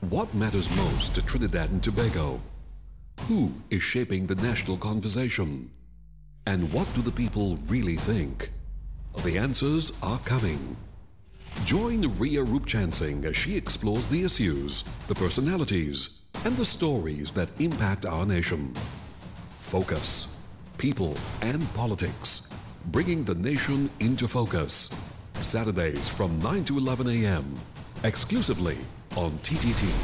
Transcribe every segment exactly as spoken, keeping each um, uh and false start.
What matters most to Trinidad and Tobago? Who is shaping the national conversation? And what do the people really think? The answers are coming. Join Ria Rupchansing as she explores the issues, the personalities, and the stories that impact our nation. Focus, people and politics, bringing the nation into focus. Saturdays from nine to eleven a.m. exclusively on T T T.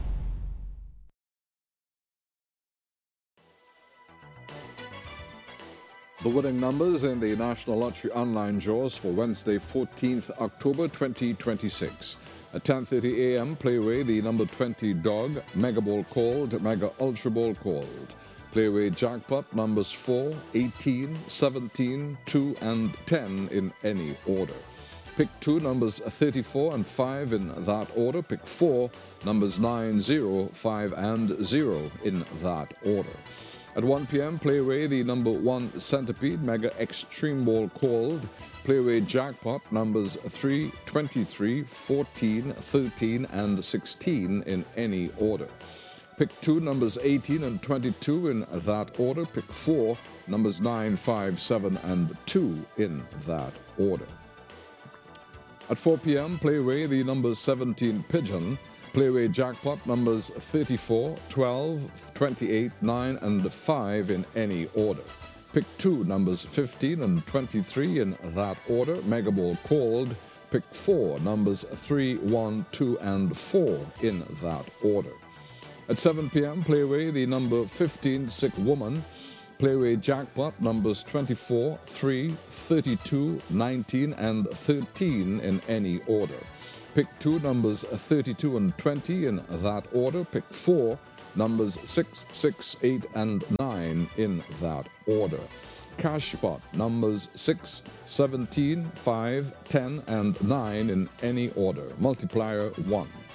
The winning numbers in the National Lottery online draws for Wednesday, fourteenth October twenty twenty-six. At ten thirty a.m., play away the number twenty Dog, Mega Ball called, Mega Ultra Ball called. Play away jackpot numbers four, eighteen, seventeen, two, and ten in any order. Pick two numbers thirty-four and five in that order. Pick four numbers nine, zero, five, and zero in that order. At one p.m., play away the number one Centipede Mega Extreme Ball called. Play away jackpot numbers three, twenty-three, fourteen, thirteen, and sixteen in any order. Pick two numbers eighteen and twenty-two in that order. Pick four numbers nine, five, seven, and two in that order. At four p.m., play away the number seventeen Pigeon. Play away jackpot numbers thirty-four, twelve, twenty-eight, nine, and five in any order. Pick two numbers fifteen and twenty-three in that order. Mega Ball called. Pick four numbers three, one, two, and four in that order. At seven p.m., play away the number fifteen Sick Woman. Play away jackpot numbers twenty-four, three, thirty-two, nineteen, and thirteen in any order. Pick two numbers thirty-two and twenty in that order. Pick four numbers six, six, eight, and nine in that order. Cash spot numbers six, seventeen, five, ten, and nine in any order. Multiplier one.